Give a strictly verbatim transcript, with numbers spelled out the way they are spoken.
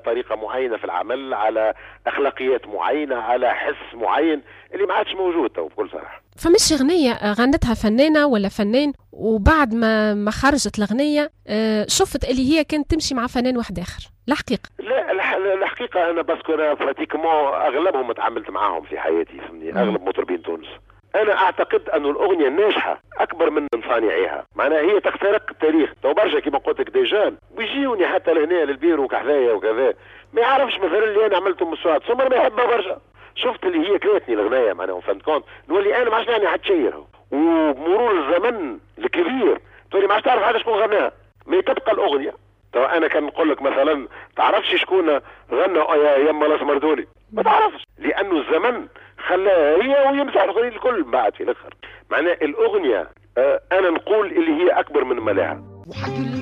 طريقة معينة في العمل، على أخلاقيات معينة، على حس معين اللي ما عادش موجود تو بكل صراحة. فمش أغنية غنتها فنانة ولا فنان وبعد ما ما خرجت الأغنية شفت اللي هي كانت تمشي مع فنان واحد آخر؟ الحقيقة لا الحقيقة أنا بس كنا براتيكمون أغلبهم تعاملت معاهم في حياتي، فهمني، أغلب مطربين تونس. أنا أعتقد أن الأغنية الناجحة أكبر من صانعيها، معناها هي تخترق التاريخ. تو برشا كيما قلت لك دي جان ويجيوني حتى لهنا للبيرو وكحذايا وكذا ما يعرفش مثلا اللي أنا عملته مسوات ثم ما يحبها برشا. شفت اللي هي كرهتني الأغنية معناها فهمت كونت نولي أنا ما عادش يعني حتشير، وبمرور الزمن الكبير تولي ما عادش تعرف هذا شكون غناها، ما تبقى الأغنية. تو أنا كان نقول لك مثلا تعرفش شكون غنى يا يما الأسمر دولي، ما تعرفش لأنه الزمن خلاها هي ويمسح الأغنية الكل بعد في الآخر. معناه الأغنية آه أنا نقول اللي هي أكبر من ملاها.